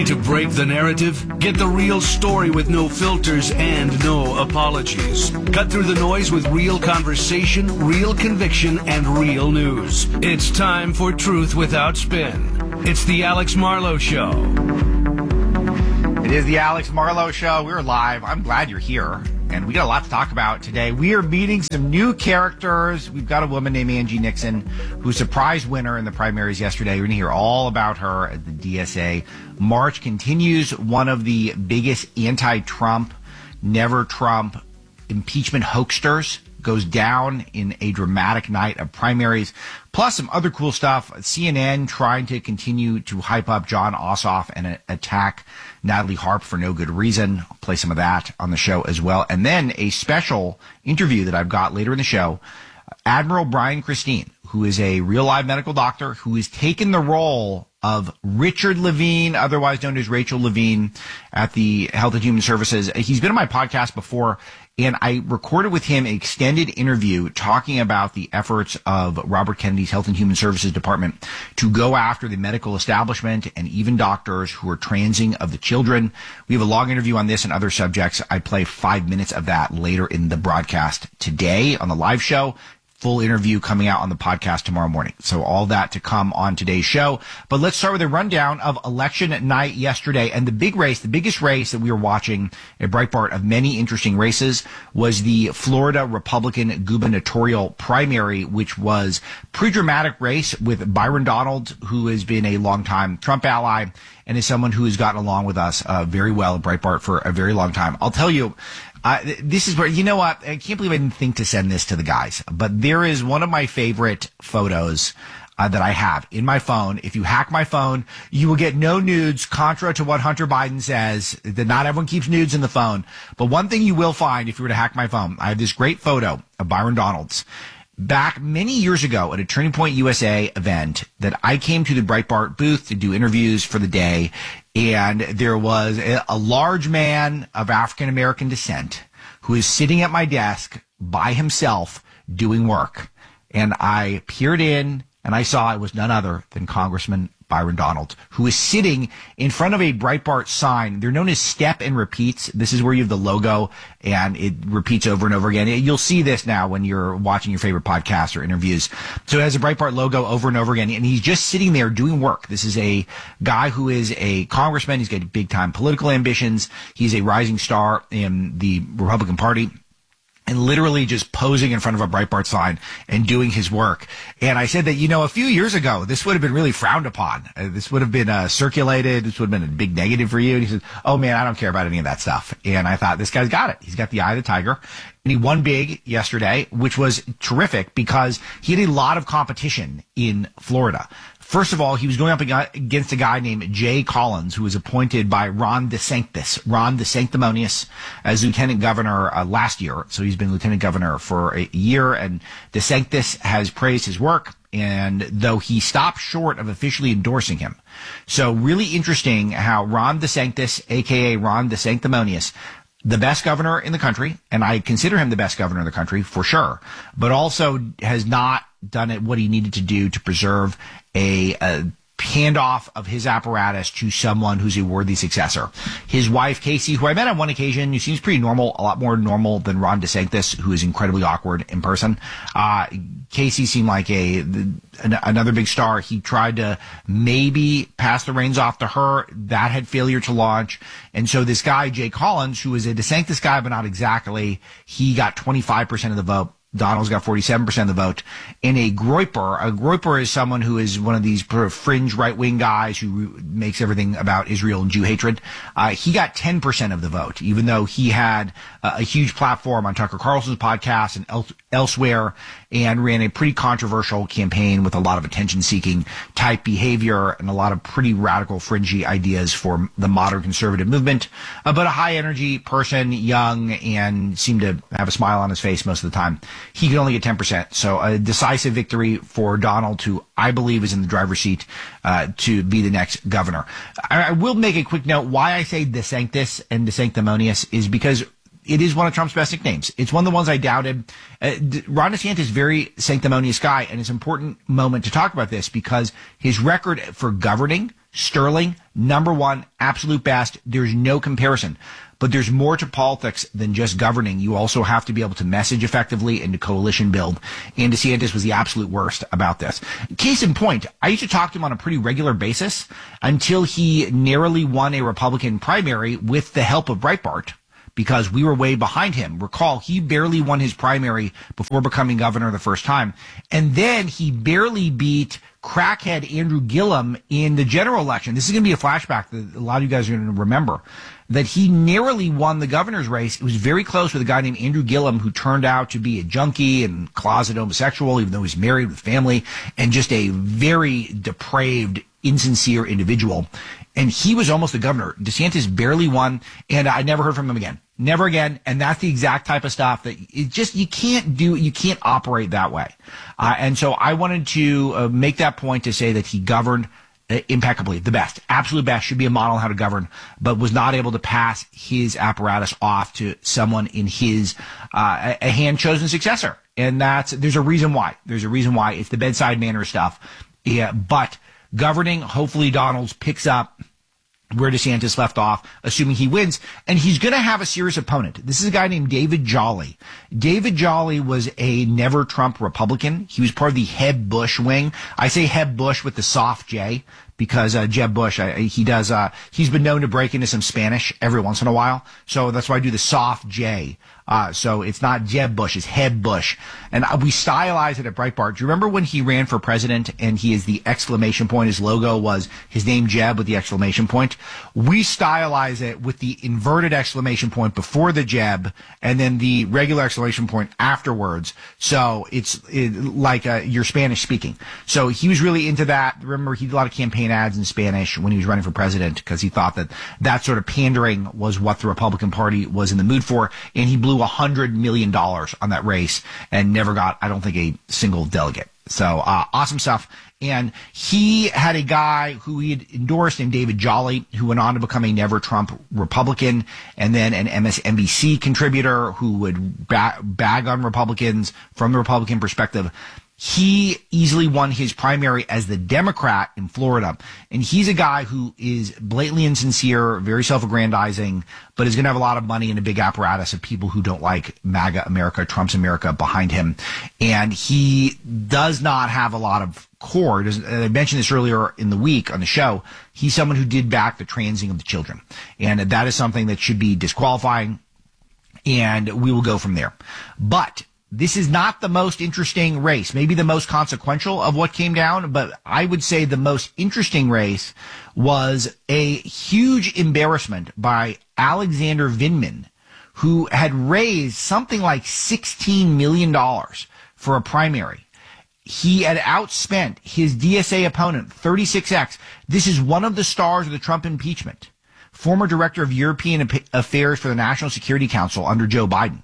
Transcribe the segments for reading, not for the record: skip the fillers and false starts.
Ready to break the narrative? Get the real story with no filters and no apologies. Cut through the noise with real conversation, real conviction, and real news. It's time for Truth Without Spin. It's the Alex Marlow Show. It is the Alex Marlow Show. We're live. I'm glad you're here. And we got a lot to talk about today. We are meeting some new characters. We've got a woman named Angie Nixon, who's a prize winner in the primaries yesterday. We're going to hear all about her at the DSA. March continues. One of the biggest anti-Trump, never Trump impeachment hoaxsters goes down in a dramatic night of primaries, plus some other cool stuff. CNN trying to continue to hype up Jon Ossoff and attack Natalie Harp for no good reason. I'll play some of that on the show as well. And then a special interview that I've got later in the show, Admiral Brian Christine, who is a real live medical doctor who has taken the role of Richard Levine, otherwise known as Rachel Levine, at the Health and Human Services. He's been on my podcast before, and I recorded with him an extended interview talking about the efforts of Robert Kennedy's Health and Human Services Department to go after the medical establishment and even doctors who are transing of the children. We have a long interview on this and other subjects. I play 5 minutes of that later in the broadcast today on the live show. Full interview coming out on the podcast tomorrow morning. So all that to come on today's show. But let's start with a rundown of election night yesterday. And the big race, the biggest race that we were watching at Breitbart of many interesting races was the Florida Republican gubernatorial primary, which was pretty dramatic race with Byron Donalds, who has been a longtime Trump ally and is someone who has gotten along with us very well at Breitbart for a very long time. I'll tell you, this is where, you know what, I can't believe I didn't think to send this to the guys, but there is one of my favorite photos that I have in my phone. If you hack my phone, you will get no nudes, contra to what Hunter Biden says, that not everyone keeps nudes in the phone. But one thing you will find if you were to hack my phone, I have this great photo of Byron Donalds back many years ago at a Turning Point USA event that I came to the Breitbart booth to do interviews for the day. And there was a large man of African-American descent who is sitting at my desk by himself doing work. And I peered in and I saw it was none other than Congressman Byron Donalds, who is sitting in front of a Breitbart sign. They're known as step and repeats. This is where you have the logo and it repeats over and over again. You'll see this now when you're watching your favorite podcasts or interviews. So it has a Breitbart logo over and over again, and he's just sitting there doing work. This is a guy who is a congressman. He's got big time political ambitions. He's a rising star in the Republican Party, and literally just posing in front of a Breitbart sign and doing his work. And I said that, you know, a few years ago, this would have been really frowned upon. This would have been circulated. This would have been a big negative for you. And he said, oh, man, I don't care about any of that stuff. And I thought, this guy's got it. He's got the eye of the tiger. And he won big yesterday, which was terrific because he had a lot of competition in Florida. First of all, he was going up against a guy named Jay Collins, who was appointed by Ron DeSantis, Ron the Sanctimonious, as lieutenant governor last year. So he's been lieutenant governor for a year, and DeSantis has praised his work, and though he stopped short of officially endorsing him. So really interesting how Ron DeSantis, a.k.a. Ron the Sanctimonious, the best governor in the country, and I consider him the best governor in the country for sure, but also has not done it what he needed to do to preserve a handoff of his apparatus to someone who's a worthy successor. His wife, Casey, who I met on one occasion, who seems pretty normal, a lot more normal than Ron DeSantis, who is incredibly awkward in person. Casey seemed like another big star. He tried to maybe pass the reins off to her. That had failure to launch. And so this guy, Jay Collins, who is a DeSantis guy, but not exactly, he got 25% of the vote. Donald's got 47% of the vote. And a Groyper is someone who is one of these fringe right-wing guys who makes everything about Israel and Jew hatred. He got 10% of the vote, even though he had a huge platform on Tucker Carlson's podcast and elsewhere, and ran a pretty controversial campaign with a lot of attention-seeking type behavior and a lot of pretty radical, fringy ideas for the modern conservative movement. But a high-energy person, young, and seemed to have a smile on his face most of the time. He could only get 10%. So a decisive victory for Donald, who I believe is in the driver's seat to be the next governor. I will make a quick note. Why I say DeSantis and DeSanctimonious is because it is one of Trump's best nicknames. It's one of the ones I doubted. Ron DeSantis is a very sanctimonious guy, and it's an important moment to talk about this because his record for governing sterling, number one, absolute best. There's no comparison. But there's more to politics than just governing. You also have to be able to message effectively and to coalition build. And DeSantis was the absolute worst about this. Case in point, I used to talk to him on a pretty regular basis until he narrowly won a Republican primary with the help of Breitbart, because we were way behind him. Recall, he barely won his primary before becoming governor the first time. And then he barely beat crackhead Andrew Gillum in the general election. This is going to be a flashback that a lot of you guys are going to remember, that he narrowly won the governor's race. It was very close with a guy named Andrew Gillum, who turned out to be a junkie and closet homosexual, even though he's married with family, and just a very depraved, insincere individual. And he was almost the governor. DeSantis barely won, and I never heard from him again. Never again. And that's the exact type of stuff that it just, you can't operate that way. And so I wanted to make that point to say that he governed impeccably, the best, absolute best, should be a model on how to govern, but was not able to pass his apparatus off to someone in his a hand-chosen successor. And there's a reason why. There's a reason why. It's the bedside manner stuff. Yeah, but governing, hopefully Donalds picks up where DeSantis left off, assuming he wins, and he's going to have a serious opponent. This is a guy named David Jolly. David Jolly was a never Trump Republican. He was part of the Heb Bush wing. I say Heb Bush with the soft J because Jeb Bush, he's been known to break into some Spanish every once in a while. So that's why I do the soft J. So it's not Jeb Bush, it's Heb Bush. And we stylize it at Breitbart. Do you remember when he ran for president and he is the exclamation point? His logo was his name Jeb with the exclamation point. We stylize it with the inverted exclamation point before the Jeb and then the regular exclamation point afterwards. So it's like you're Spanish speaking. So he was really into that. Remember, he did a lot of campaign ads in Spanish when he was running for president because he thought that sort of pandering was what the Republican Party was in the mood for. And he blew $100 million on that race and never got, I don't think, a single delegate. So awesome stuff. And he had a guy who he had endorsed named David Jolly, who went on to become a never Trump Republican, and then an MSNBC contributor who would bag on Republicans from the Republican perspective. He easily won his primary as the Democrat in Florida. And he's a guy who is blatantly insincere, very self-aggrandizing, but is going to have a lot of money and a big apparatus of people who don't like MAGA America, Trump's America behind him. And he does not have a lot of core. I mentioned this earlier in the week on the show. He's someone who did back the transing of the children. And that is something that should be disqualifying. And we will go from there. But this is not the most interesting race, maybe the most consequential of what came down, but I would say the most interesting race was a huge embarrassment by Alexander Vindman, who had raised something like $16 million for a primary. He had outspent his DSA opponent 36x. This is one of the stars of the Trump impeachment, former director of European Affairs for the National Security Council under Joe Biden.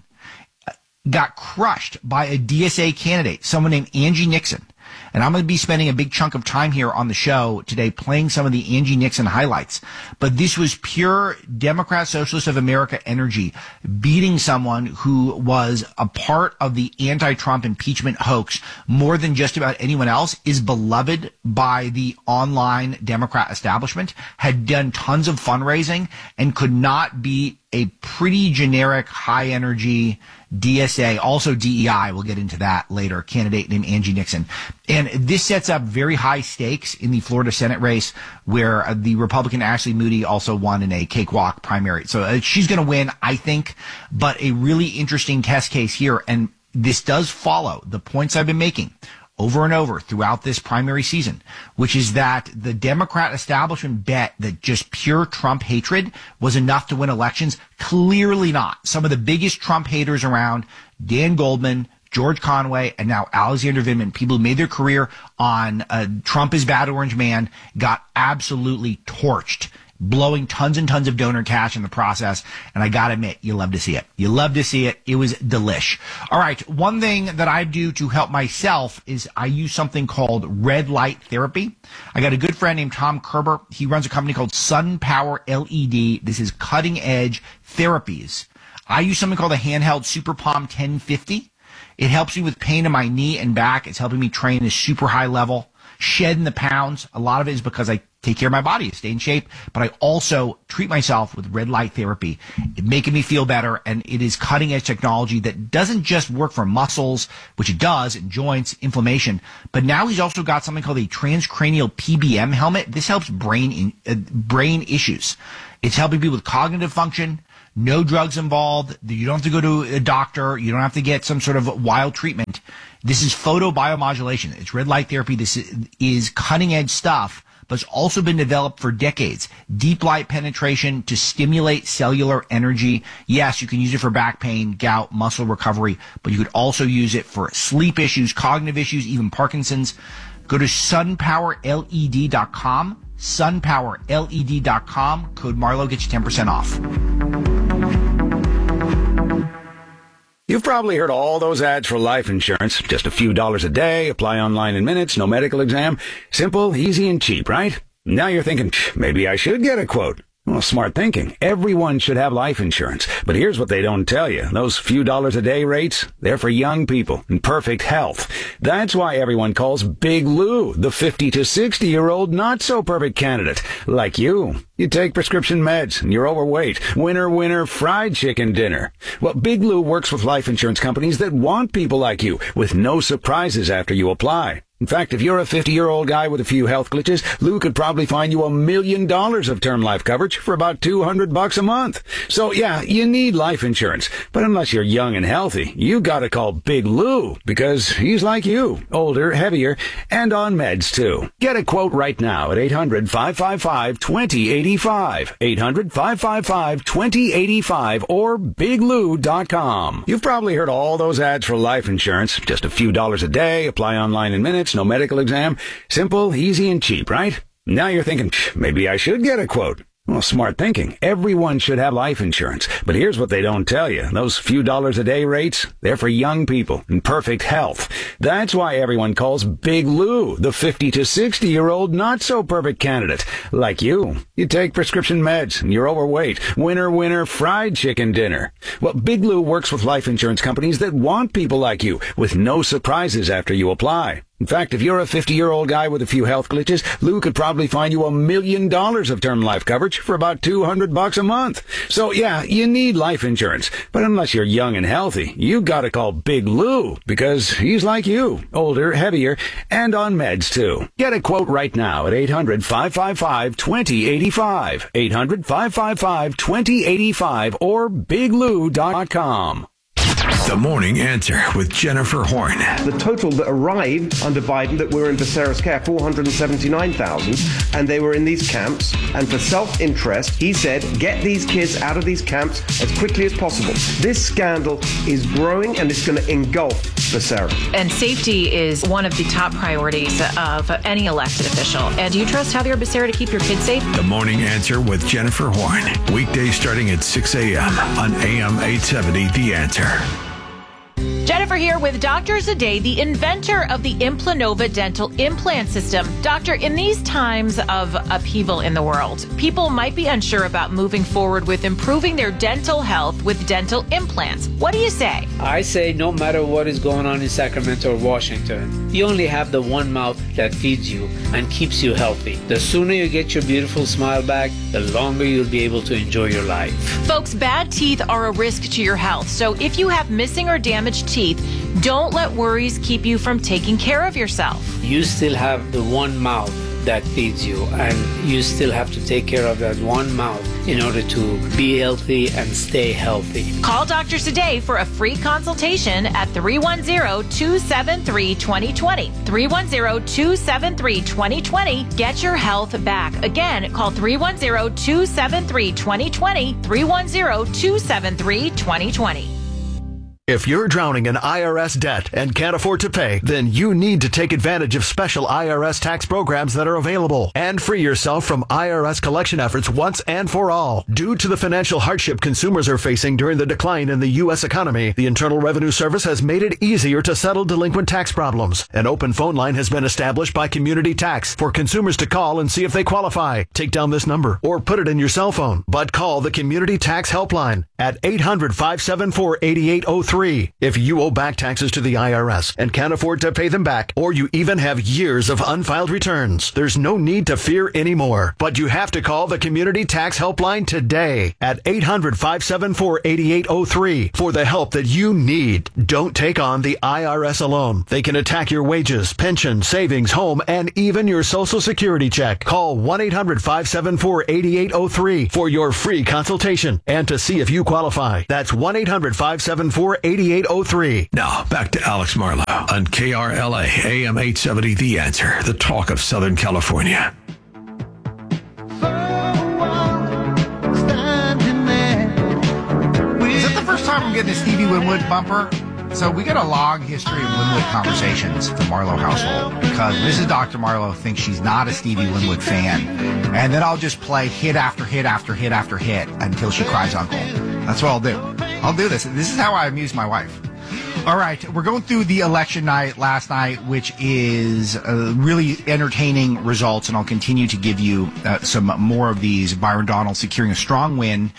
Got crushed by a DSA candidate, someone named Angie Nixon. And I'm going to be spending a big chunk of time here on the show today playing some of the Angie Nixon highlights. But this was pure Democrat Socialist of America energy, beating someone who was a part of the anti-Trump impeachment hoax more than just about anyone else, is beloved by the online Democrat establishment, had done tons of fundraising, and could not be a pretty generic, high-energy DSA, also DEI, we'll get into that later, candidate named Angie Nixon. And this sets up very high stakes in the Florida Senate race, where the Republican Ashley Moody also won in a cakewalk primary. So she's going to win, I think, but a really interesting test case here. And this does follow the points I've been making over and over throughout this primary season, which is that the Democrat establishment bet that just pure Trump hatred was enough to win elections. Clearly not. Some of the biggest Trump haters around, Dan Goldman, George Conway, and now Alexander Vindman, people who made their career on Trump is bad orange man, got absolutely torched, blowing tons and tons of donor cash in the process. And I gotta admit, you love to see it. You love to see it. It was delish. All right. One thing that I do to help myself is I use something called red light therapy. I got a good friend named Tom Kerber. He runs a company called Sun Power LED. This is cutting edge therapies. I use something called a handheld Super Palm 1050. It helps me with pain in my knee and back. It's helping me train at a super high level. shedding the pounds. A lot of it is because I take care of my body, stay in shape, but I also treat myself with red light therapy. It's making me feel better, and it is cutting edge technology that doesn't just work for muscles, which it does, and joints, inflammation, but now he's also got something called a transcranial PBM helmet. This helps brain issues. It's helping people with cognitive function. No drugs involved. You don't have to go to a doctor. You don't have to get some sort of wild treatment. This is photobiomodulation. It's red light therapy. This is cutting edge stuff, but it's also been developed for decades. Deep light penetration to stimulate cellular energy. Yes, you can use it for back pain, gout, muscle recovery, but you could also use it for sleep issues, cognitive issues, even Parkinson's. Go to sunpowerled.com. sunpowerled.com. Code Marlowe gets you 10% off. You've probably heard all those ads for life insurance. Just a few dollars a day, apply online in minutes, no medical exam. Simple, easy, and cheap, right? Now you're thinking, maybe I should get a quote. Well, smart thinking. Everyone should have life insurance. But here's what they don't tell you. Those few dollars a day rates, they're for young people in perfect health. That's why everyone calls Big Lou the 50 to 60-year-old not-so-perfect candidate, like you. You take prescription meds and you're overweight. Winner, fried chicken dinner. Well, Big Lou works with life insurance companies that want people like you with no surprises after you apply. In fact, if you're a 50-year-old guy with a few health glitches, Lou could probably find you $1 million of term life coverage for about $200 a month. So yeah, you need life insurance. But unless you're young and healthy, you gotta call Big Lou because he's like you. Older, heavier, and on meds too. Get a quote right now at 800-555-2085. 800-555-2085 or biglou.com. You've probably heard all those ads for life insurance. Just a few dollars a day, apply online in minutes. No medical exam. Simple, easy, and cheap, right? Now you're thinking, maybe I should get a quote. Well, smart thinking. Everyone should have life insurance. But here's what they don't tell you. Those few dollars a day rates, they're for young people in perfect health. That's why everyone calls Big Lou the 50 to 60-year-old not-so-perfect candidate, like you. You take prescription meds and you're overweight. Winner, fried chicken dinner. Well, Big Lou works with life insurance companies that want people like you with no surprises after you apply. In fact, if you're a 50-year-old guy with a few health glitches, Lou could probably find you $1 million of term life coverage for about $200 a month. So yeah, you need life insurance. But unless you're young and healthy, you gotta call Big Lou because he's like you. Older, heavier, and on meds too. Get a quote right now at 800-555-2085. 800-555-2085 or biglou.com. The Morning Answer with Jennifer Horn. The total that arrived under Biden that were in Becerra's care, 479,000, and they were in these camps. And for self-interest, he said, get these kids out of these camps as quickly as possible. This scandal is growing, and it's going to engulf Becerra. And safety is one of the top priorities of any elected official. And do you trust Javier Becerra to keep your kids safe? The Morning Answer with Jennifer Horn. Weekdays starting at 6 a.m. on AM 870 The Answer. Jennifer here with Dr. Zadeh, the inventor of the Implanova dental implant system. Doctor, in these times of upheaval in the world, people might be unsure about moving forward with improving their dental health with dental implants. What do you say? I say no matter what is going on in Sacramento or Washington, you only have the one mouth that feeds you and keeps you healthy. The sooner you get your beautiful smile back, the longer you'll be able to enjoy your life. Folks, bad teeth are a risk to your health. So if you have missing or damaged teeth, don't let worries keep you from taking care of yourself. You still have the one mouth that feeds you, and you still have to take care of that one mouth in order to be healthy and stay healthy. Call Dr. Zadeh for a free consultation at 310-273-2020. 310-273-2020. Get your health back. Again, call 310-273-2020. 310-273-2020. If you're drowning in IRS debt and can't afford to pay, then you need to take advantage of special IRS tax programs that are available and free yourself from IRS collection efforts once and for all. Due to the financial hardship consumers are facing during the decline in the U.S. economy, the Internal Revenue Service has made it easier to settle delinquent tax problems. An open phone line has been established by Community Tax for consumers to call and see if they qualify. Take down this number or put it in your cell phone, but call the Community Tax Helpline at 800-574-8803. 8803. If you owe back taxes to the IRS and can't afford to pay them back, or you even have years of unfiled returns, there's no need to fear anymore. But you have to call the Community Tax Helpline today at 800-574-8803 for the help that you need. Don't take on the IRS alone. They can attack your wages, pension, savings, home, and even your Social Security check. Call 1-800-574-8803 for your free consultation and to see if you qualify. That's 1-800-574-8803. Now, back to Alex Marlow on KRLA AM 870 The Answer, the talk of Southern California. Is that the first time I'm getting a Stevie Winwood bumper? So we get a long history of Winwood conversations at the Marlow household because Mrs. Dr. Marlow thinks she's not a Stevie Winwood fan. And then I'll just play hit after hit after hit after hit until she cries uncle. That's what I'll do. I'll do this. This is how I amuse my wife. All right, we're going through the election night last night, which is really entertaining results, and I'll continue to give you some more of these. Byron Donald securing a strong win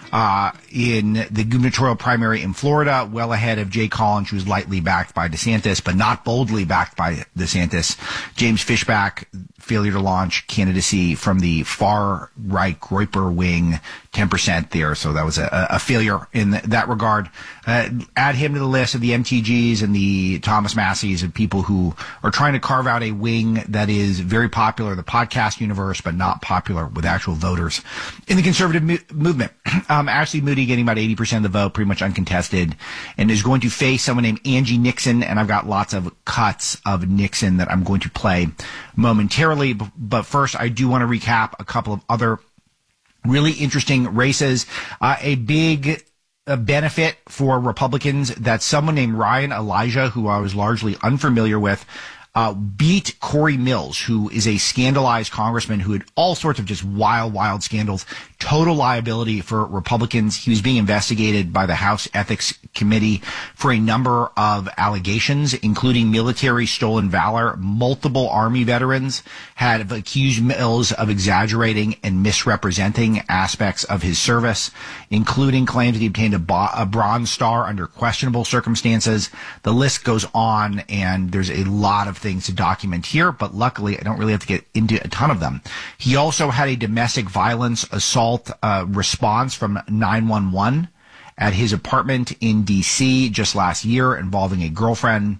in the gubernatorial primary in Florida, well ahead of Jay Collins, who was lightly backed by DeSantis, but not boldly backed by DeSantis. James Fishback, failure to launch candidacy from the far right Groyper wing, 10% there. So that was a failure in that regard. Add him to the list of the MTGs and the Thomas Masseys of people who are trying to carve out a wing that is very popular in the podcast universe, but not popular with actual voters in the conservative movement. Ashley Moody getting about 80% of the vote, pretty much uncontested, and is going to face someone named Angie Nixon. And I've got lots of cuts of Nixon that I'm going to play momentarily. But first, I do want to recap a couple of other really interesting races. A big benefit for Republicans that someone named Ryan Elijah, who I was largely unfamiliar with, beat Corey Mills, who is a scandalized congressman who had all sorts of just wild scandals, total liability for Republicans. He was being investigated by the House Ethics Committee for a number of allegations, including military stolen valor. Multiple Army veterans had accused Mills of exaggerating and misrepresenting aspects of his service, including claims that he obtained a Bronze Star under questionable circumstances. The list goes on, and there's a lot of things to document here, but luckily I don't really have to get into a ton of them. He also had a domestic violence assault response from 911 at his apartment in D.C. just last year involving a girlfriend.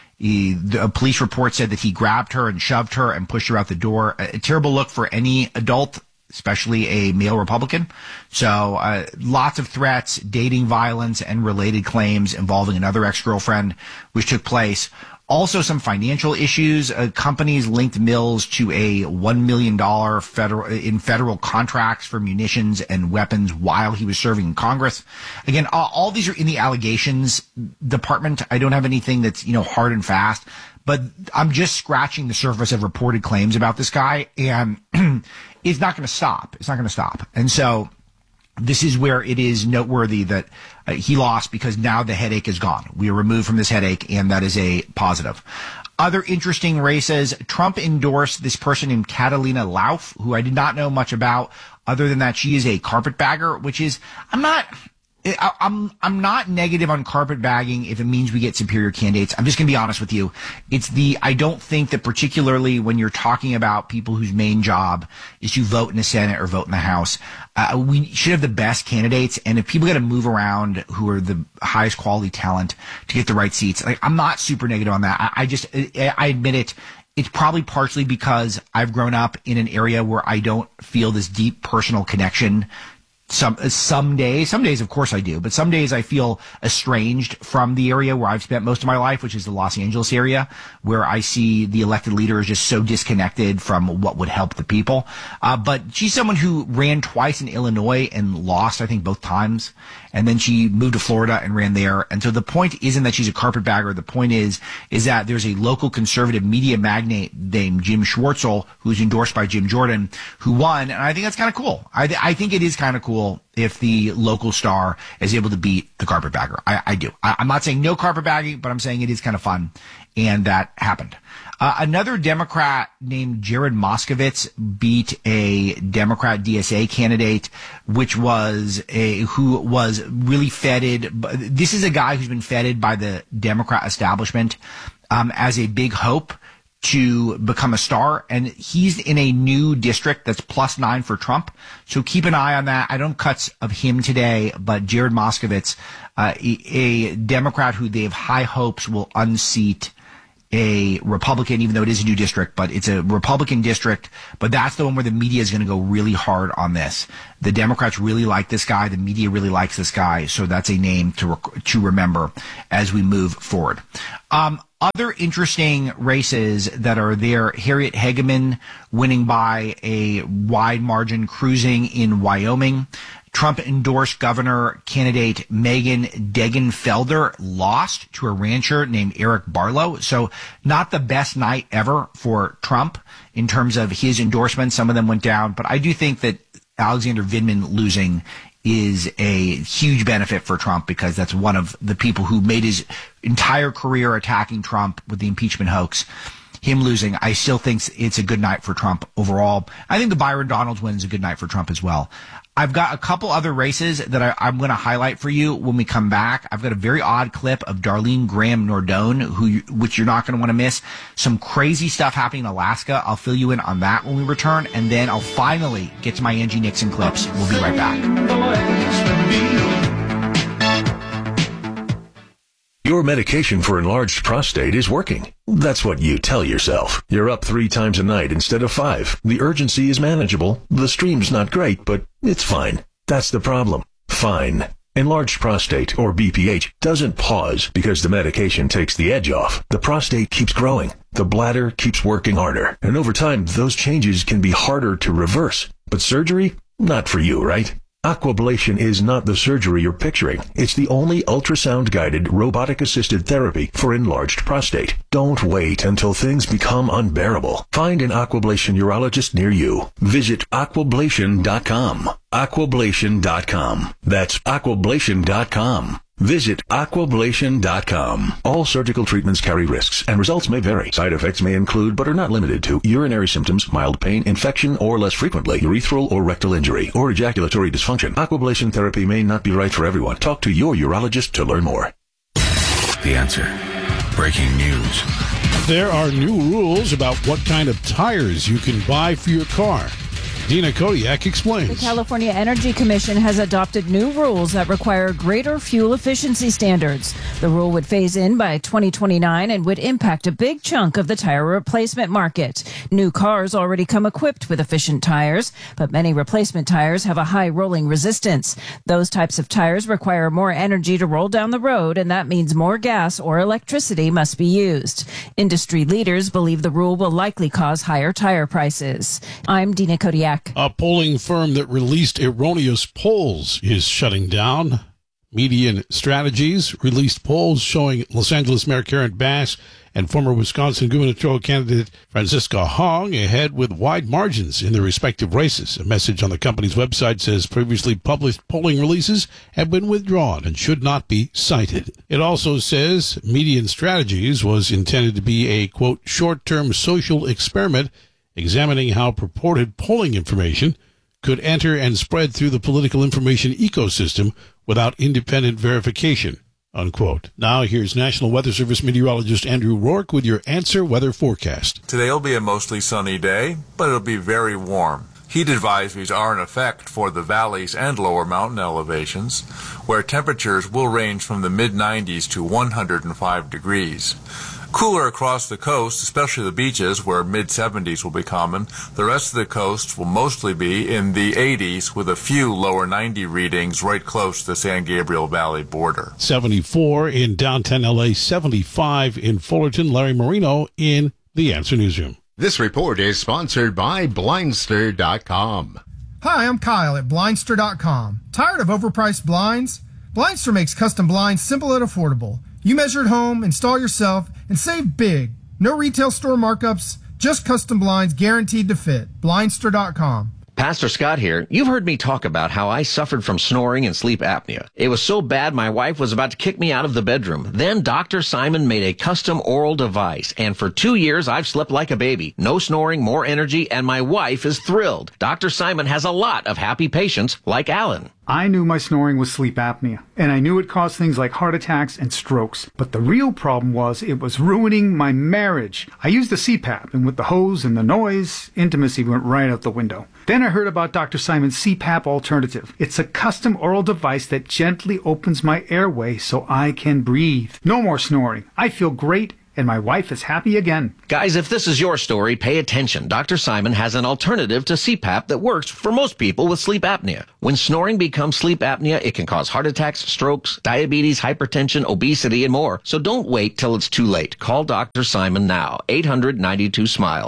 A police report said that he grabbed her and shoved her and pushed her out the door. A terrible look for any adult, especially a male Republican. So lots of threats, dating violence, and related claims involving another ex-girlfriend, which took place. Also, some financial issues. Companies linked Mills to a $1 million federal contracts for munitions and weapons while he was serving in Congress. Again, all these are in the allegations department. I don't have anything that's, hard and fast, but I'm just scratching the surface of reported claims about this guy, and it's not going to stop. It's not going to stop. And so this is where it is noteworthy that he lost, because now the headache is gone. We are removed from this headache, and that is a positive. Other interesting races, Trump endorsed this person named Catalina Lauf, who I did not know much about, other than that she is a carpetbagger, which is, I'm not negative on carpetbagging if it means we get superior candidates. I'm just going to be honest with you. I don't think that, particularly when you're talking about people whose main job is to vote in the Senate or vote in the House, we should have the best candidates. And if people got to move around who are the highest quality talent to get the right seats, I'm not super negative on that. I admit it. It's probably partially because I've grown up in an area where I don't feel this deep personal connection. Some days, of course I do, but some days I feel estranged from the area where I've spent most of my life, which is the Los Angeles area, where I see the elected leader is just so disconnected from what would help the people. But she's someone who ran twice in Illinois and lost, I think, both times. And then she moved to Florida and ran there. And so the point isn't that she's a carpetbagger. The point is that there's a local conservative media magnate named Jim Schwartzel, who's endorsed by Jim Jordan, who won. And I think that's kind of cool. I think it is kind of cool if the local star is able to beat the carpetbagger. I do. I'm not saying no carpetbagging, but I'm saying it is kind of fun. And that happened. Another Democrat named Jared Moskowitz beat a Democrat DSA candidate, who was really feted. This is a guy who's been feted by the Democrat establishment as a big hope to become a star, and he's in a new district that's +9 for Trump. So keep an eye on that. I don't have cuts of him today, but Jared Moskowitz, a Democrat who they have high hopes will unseat a Republican, even though it is a new district, but it's a Republican district. But that's the one where the media is going to go really hard on this. The Democrats really like this guy. The media really likes this guy. So that's a name to remember as we move forward. Other interesting races that are there, Harriet Hageman winning by a wide margin, cruising in Wyoming. Trump-endorsed governor candidate Megan Degenfelder lost to a rancher named Eric Barlow. So not the best night ever for Trump in terms of his endorsements. Some of them went down. But I do think that Alexander Vindman losing is a huge benefit for Trump, because that's one of the people who made his entire career attacking Trump with the impeachment hoax. Him losing, I still think it's a good night for Trump overall. I think the Byron Donalds win is a good night for Trump as well. I've got a couple other races that I'm going to highlight for you when we come back. I've got a very odd clip of Darlene Graham Nordone, which you're not going to want to miss. Some crazy stuff happening in Alaska. I'll fill you in on that when we return, and then I'll finally get to my Angie Nixon clips. We'll be right back. Your medication for enlarged prostate is working. That's what you tell yourself. You're up 3 times a night instead of 5. The urgency is manageable. The stream's not great, but it's fine. That's the problem. Fine. Enlarged prostate, or BPH, doesn't pause because the medication takes the edge off. The prostate keeps growing. The bladder keeps working harder. And over time, those changes can be harder to reverse. But surgery? Not for you, right? Aquablation is not the surgery you're picturing. It's the only ultrasound-guided, robotic-assisted therapy for enlarged prostate. Don't wait until things become unbearable. Find an Aquablation urologist near you. Visit aquablation.com. Aquablation.com. That's aquablation.com. Visit aquablation.com. All surgical treatments carry risks, and results may vary. Side effects may include, but are not limited to, urinary symptoms, mild pain, infection, or less frequently, urethral or rectal injury, or ejaculatory dysfunction. Aquablation therapy may not be right for everyone. Talk to your urologist to learn more. The Answer. Breaking news. There are new rules about what kind of tires you can buy for your car. Dina Kodiak explains. The California Energy Commission has adopted new rules that require greater fuel efficiency standards. The rule would phase in by 2029 and would impact a big chunk of the tire replacement market. New cars already come equipped with efficient tires, but many replacement tires have a high rolling resistance. Those types of tires require more energy to roll down the road, and that means more gas or electricity must be used. Industry leaders believe the rule will likely cause higher tire prices. I'm Dina Kodiak. A polling firm that released erroneous polls is shutting down. Median Strategies released polls showing Los Angeles Mayor Karen Bass and former Wisconsin gubernatorial candidate Francisca Hong ahead with wide margins in their respective races. A message on the company's website says previously published polling releases have been withdrawn and should not be cited. It also says Median Strategies was intended to be a, quote, short-term social experiment examining how purported polling information could enter and spread through the political information ecosystem without independent verification, unquote. Now here's National Weather Service meteorologist Andrew Rourke with your Answer Weather Forecast. Today will be a mostly sunny day, but it'll be very warm. Heat advisories are in effect for the valleys and lower mountain elevations, where temperatures will range from the mid-90s to 105 degrees. Cooler across the coast, especially the beaches, where mid-70s will be common. The rest of the coast will mostly be in the 80s, with a few lower 90 readings right close to the San Gabriel Valley border. 74 in downtown LA, 75 in Fullerton. Larry Marino in the Answer Newsroom. This report is sponsored by Blindster.com. Hi, I'm Kyle at Blindster.com. Tired of overpriced blinds? Blindster makes custom blinds simple and affordable. You measure at home, install yourself, and save big. No retail store markups, just custom blinds guaranteed to fit. Blindster.com. Pastor Scott here. You've heard me talk about how I suffered from snoring and sleep apnea. It was so bad my wife was about to kick me out of the bedroom. Then Dr. Simon made a custom oral device, and for 2 years I've slept like a baby. No snoring, more energy, and my wife is thrilled. Dr. Simon has a lot of happy patients like Alan. I knew my snoring was sleep apnea, and I knew it caused things like heart attacks and strokes. But the real problem was it was ruining my marriage. I used the CPAP, and with the hose and the noise, intimacy went right out the window. Then I heard about Dr. Simon's CPAP alternative. It's a custom oral device that gently opens my airway so I can breathe. No more snoring. I feel great, and my wife is happy again. Guys, if this is your story, pay attention. Dr. Simon has an alternative to CPAP that works for most people with sleep apnea. When snoring becomes sleep apnea, it can cause heart attacks, strokes, diabetes, hypertension, obesity, and more. So don't wait till it's too late. Call Dr. Simon now. 800-92-SMILE.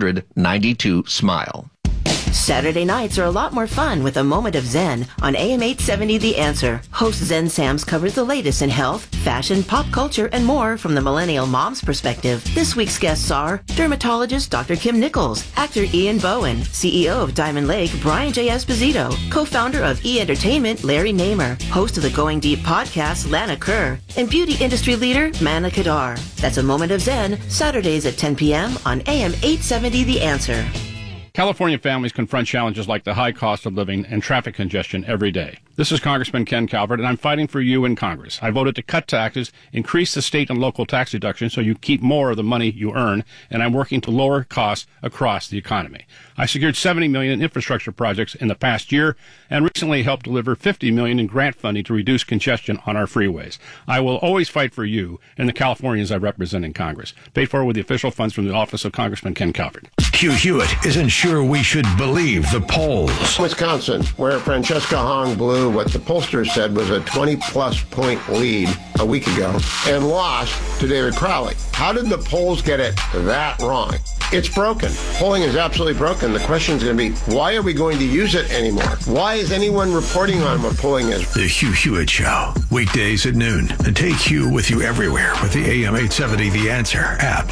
800-92-SMILE. Saturday nights are a lot more fun with a moment of Zen on AM 870 The Answer. Host Zen Sams covers the latest in health, fashion, pop culture, and more from the millennial mom's perspective. This week's guests are dermatologist Dr. Kim Nichols, actor Ian Bohen, CEO of Diamond Lake Brian J. Esposito, co-founder of E! Larry Namer, host of the Going Deep podcast Lana Kerr, and beauty industry leader Mana Kadar. That's a moment of Zen, Saturdays at 10 p.m. on AM 870 The Answer. California families confront challenges like the high cost of living and traffic congestion every day. This is Congressman Ken Calvert, and I'm fighting for you in Congress. I voted to cut taxes, increase the state and local tax deductions so you keep more of the money you earn, and I'm working to lower costs across the economy. I secured $70 million in infrastructure projects in the past year and recently helped deliver $50 million in grant funding to reduce congestion on our freeways. I will always fight for you and the Californians I represent in Congress. Paid for with the official funds from the office of Congressman Ken Calvert. Hugh Hewitt isn't sure we should believe the polls. Wisconsin, where Francesca Hong blew what the pollsters said was a 20-plus point lead a week ago and lost to David Crowley. How did the polls get it that wrong? It's broken. Polling is absolutely broken. The question is going to be, why are we going to use it anymore? Why is anyone reporting on what polling is? The Hugh Hewitt Show, weekdays at noon. And take Hugh with you everywhere with the AM 870 The Answer app.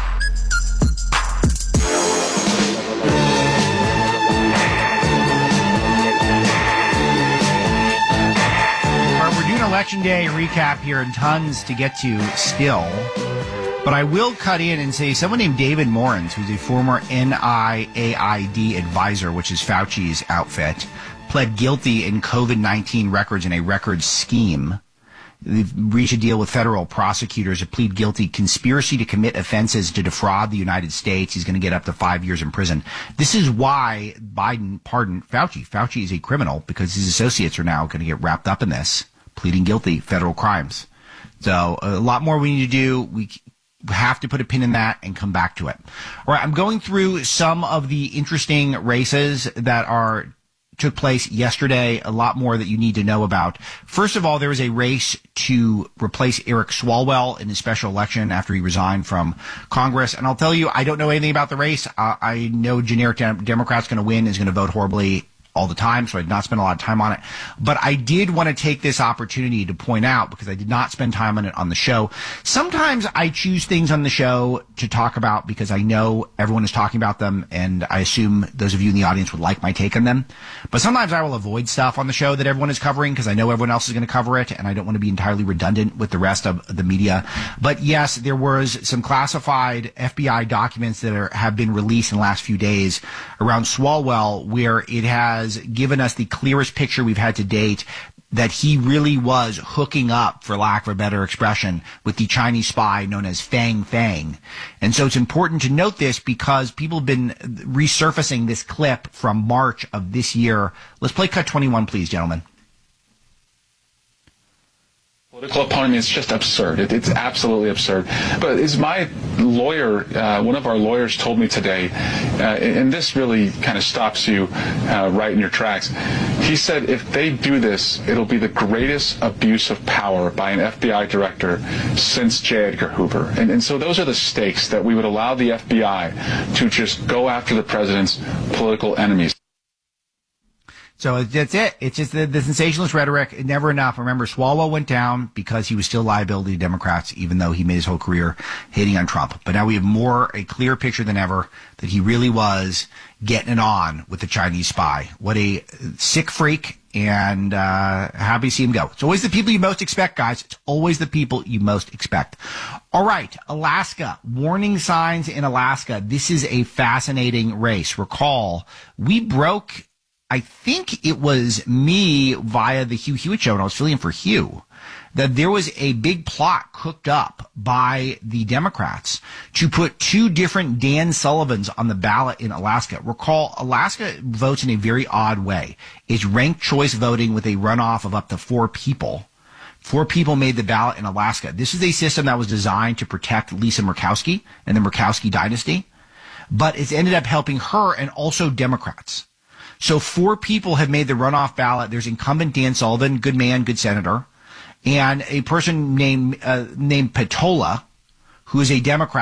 Election Day recap here and tons to get to still. But I will cut in and say someone named David Morens, who's a former NIAID advisor, which is Fauci's outfit, pled guilty in COVID-19 records in a records scheme. They've reached a deal with federal prosecutors to plead guilty conspiracy to commit offenses to defraud the United States. He's going to get up to 5 years in prison. This is why Biden pardoned Fauci. Fauci is a criminal because his associates are now going to get wrapped up in this, pleading guilty, federal crimes. So a lot more we need to do. We have to put a pin in that and come back to it. All right, I'm going through some of the interesting races that took place yesterday, a lot more that you need to know about. First of all, there was a race to replace Eric Swalwell in his special election after he resigned from Congress. And I'll tell you, I don't know anything about the race. I know generic Democrat's going to win, is going to vote horribly all the time, so I did not spend a lot of time on it. But I did want to take this opportunity to point out, because I did not spend time on it on the show. Sometimes I choose things on the show to talk about because I know everyone is talking about them, and I assume those of you in the audience would like my take on them. But sometimes I will avoid stuff on the show that everyone is covering because I know everyone else is going to cover it, and I don't want to be entirely redundant with the rest of the media. But yes, there was some classified FBI documents that have been released in the last few days around Swalwell, where it has given us the clearest picture we've had to date that he really was hooking up, for lack of a better expression, with the Chinese spy known as Fang Fang. And so it's important to note this because people have been resurfacing this clip from March of this year. Let's play cut 21, please, gentlemen. Political autonomy is just absurd. It's absolutely absurd. But as my lawyer, one of our lawyers told me today, and this really kind of stops you right in your tracks, he said if they do this, it'll be the greatest abuse of power by an FBI director since J. Edgar Hoover. And so those are the stakes, that we would allow the FBI to just go after the president's political enemies. So that's it. It's just the sensationalist rhetoric. Never enough. Remember, Swalwell went down because he was still liability to Democrats, even though he made his whole career hating on Trump. But now we have a clear picture than ever that he really was getting it on with the Chinese spy. What a sick freak, and happy to see him go. It's always the people you most expect, guys. It's always the people you most expect. All right, Alaska. Warning signs in Alaska. This is a fascinating race. Recall, we broke, I think it was me via the Hugh Hewitt show when I was filling in for Hugh, that there was a big plot cooked up by the Democrats to put two different Dan Sullivans on the ballot in Alaska. Recall, Alaska votes in a very odd way. It's ranked choice voting with a runoff of up to 4 people. 4 people made the ballot in Alaska. This is a system that was designed to protect Lisa Murkowski and the Murkowski dynasty, but it's ended up helping her and also Democrats. So 4 people have made the runoff ballot. There's incumbent Dan Sullivan, good man, good senator, and a person named Petola, who is a Democrat.